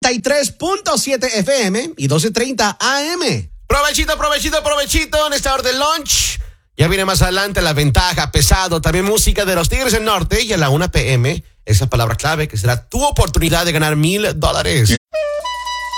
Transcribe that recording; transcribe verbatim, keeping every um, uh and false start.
noventa y tres punto siete F M y doce treinta A M. Provechito, provechito, provechito en esta hora del lunch. Ya viene más adelante la ventaja, pesado, también música de los Tigres del Norte y a la una P M, esa palabra clave que será tu oportunidad de ganar mil dólares.